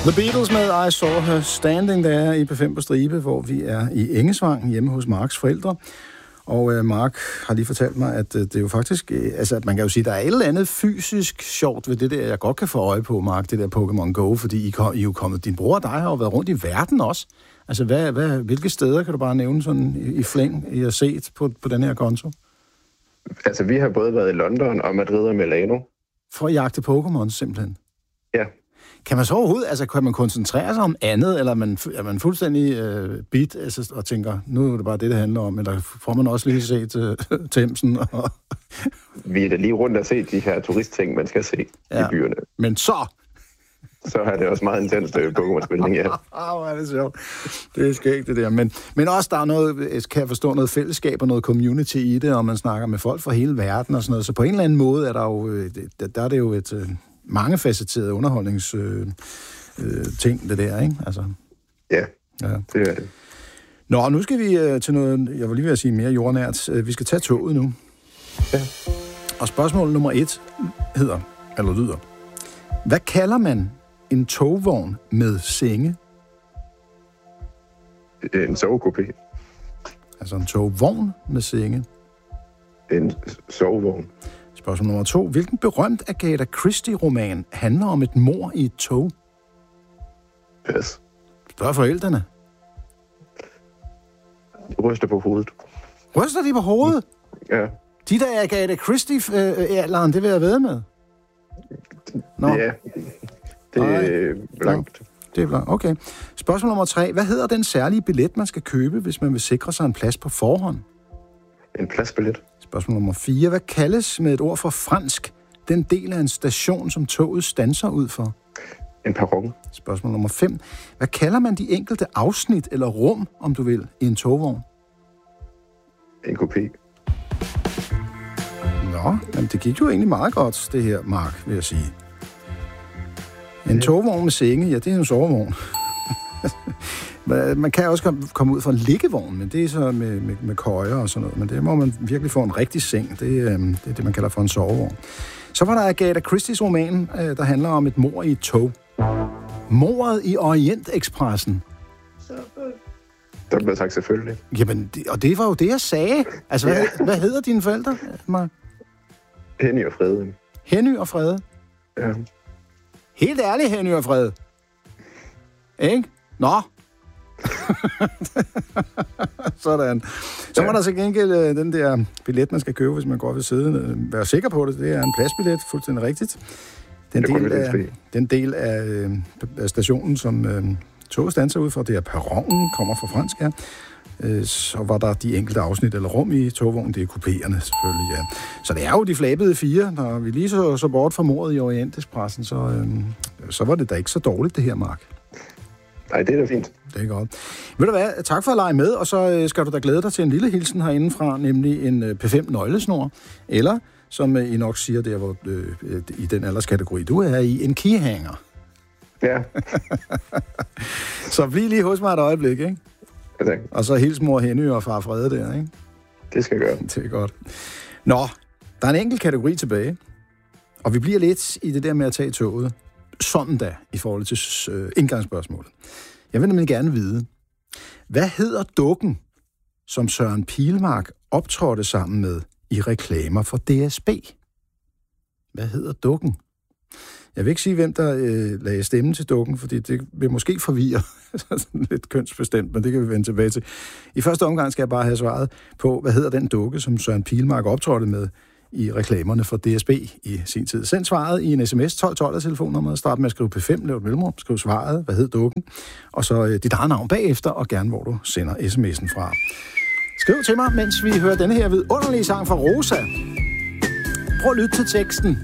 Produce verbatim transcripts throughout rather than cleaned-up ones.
The Beatles med I Saw Her Standing There i P fem på stribe, hvor vi er i Engesvang hjemme hos Marks forældre. Og øh, Mark har lige fortalt mig, at øh, det er jo faktisk... Øh, altså, man kan jo sige, at der er et eller andet fysisk sjovt ved det der, jeg godt kan få øje på, Mark, det der Pokémon Go, fordi I, kom, I er jo kommet... Din bror og dig har jo været rundt i verden også. Altså, hvad, hvad, hvilke steder kan du bare nævne sådan i, i flæng, I har set på, på den her konto? Altså, vi har både været i London og Madrid og Milano. For at jagte Pokémon, simpelthen? Ja. Kan man så overhovedet, altså kan man koncentrere sig om andet, eller er man, er man fuldstændig øh, bit altså, og tænker, nu er det bare det, det handler om, eller får man også lige set øh, Thamesen? Og vi er da lige rundt og set de her turistting, man skal se ja. i byerne. Men så... så er det også meget intenst Pokémon-spilning, ja. Åh, hvor er det sjovt. Det er skægt, det der. Men, men også, der er noget, kan jeg forstå, noget fællesskab og noget community i det, og man snakker med folk fra hele verden og sådan noget. Så på en eller anden måde er der jo, der er det jo et... mangefacetteret underholdningsting, øh, øh, ting, det der, ikke? Altså. Ja, ja, det er det. Nå, nu skal vi øh, til noget, jeg vil lige ved at sige mere jordnært. Vi skal tage toget nu. Ja. Og spørgsmål nummer et hedder, eller lyder, hvad kalder man en togvogn med senge? En sovekupé. Altså en togvogn med senge. En sovevogn. Spørgsmål nummer to. Hvilken berømt Agatha Christie-roman handler om et mord i et tog? Pas. Spørg forældrene. De ryster på hovedet. Ryster de på hovedet? Ja. De der Agatha Christie-alderen, det vil jeg ved med. Nå. Ja, det er blankt. Det er blankt, okay. Spørgsmål nummer tre. Hvad hedder den særlige billet, man skal købe, hvis man vil sikre sig en plads på forhånd? En pladsbillet. Spørgsmål nummer fire. Hvad kaldes med et ord for fransk den del af en station, som toget standser ud for? En perron. Spørgsmål nummer fem. Hvad kalder man de enkelte afsnit eller rum, om du vil, i en togvogn? En kupé. Nå, men det gik jo egentlig meget godt, det her, Mark, vil jeg sige. En togvogn med senge, ja, det er en sovevogn. Man kan også komme ud fra en liggevogn, men det er så med, med, med køjer og sådan noget. Men det må man virkelig få en rigtig seng. Det, øh, det er det, man kalder for en sovevogn. Så var der Agatha Christies roman, øh, der handler om et mord i et tog. Mordet i Orientekspressen. Der blev sagt selvfølgelig. Jamen, det, og det var jo det, jeg sagde. Altså, ja. hvad, hvad hedder dine forældre, Mark? Henny og Frede. Henny og Frede? Ja. Helt ærligt, Henny og Frede. Ikke? Nå. Sådan. Så var der så gengæld øh, den der billet, man skal købe, hvis man går ved siden. Øh, vær sikker på det. Det er en pladsbillet, fuldstændig rigtigt. Den del af, den del af, øh, af stationen, som øh, toget standser ud fra, det er perronen, kommer fra fransk her. Øh, så var der de enkelte afsnit eller rum i togvognen, det er kupéerne selvfølgelig, ja. Så det er jo de flabede fire. Når vi lige så, så bort fra mordet i Orientekspressen, så, øh, så var det da ikke så dårligt, det her, Mark. Nej, det er da fint. Det er godt. Ved du hvad, tak for at lege med, og så skal du da glæde dig til en lille hilsen herindefra, nemlig en P fem nøglesnor, eller, som I nok siger, der, hvor, øh, i den alderskategori, du er i, en keyhanger. Ja. Så bliv lige hos mig et øjeblik, ikke? Ja, tak. Og så hils mor Henny og far Frede der, ikke? Det skal jeg gøre. Det er godt. Nå, der er en enkelt kategori tilbage, og vi bliver lidt i det der med at tage toget. Sådan da, i forhold til øh, indgangsspørgsmålet. Jeg vil nemlig gerne vide, hvad hedder dukken, som Søren Pilmark optrådte sammen med i reklamer for D S B? Hvad hedder dukken? Jeg vil ikke sige, hvem der øh, lagde stemme til dukken, fordi det vil måske forvirre lidt kønsbestemt, men det kan vi vende tilbage til. I første omgang skal jeg bare have svaret på, hvad hedder den dukke, som Søren Pilmark optrådte med i reklamerne for D S B i sin tid. Send svaret i en sms tolv tolv af telefonnummeret. Start med at skrive P fem, lav et mellemrum, skriv svaret, hvad hed dukken, og så øh, dit eget navn bagefter, og gerne hvor du sender sms'en fra. Skriv til mig, mens vi hører denne her vidunderlige sang fra Rosa. Prøv at lytte til teksten.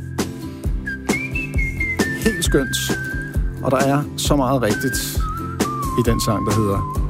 Helt skønt. Og der er så meget rigtigt i den sang, der hedder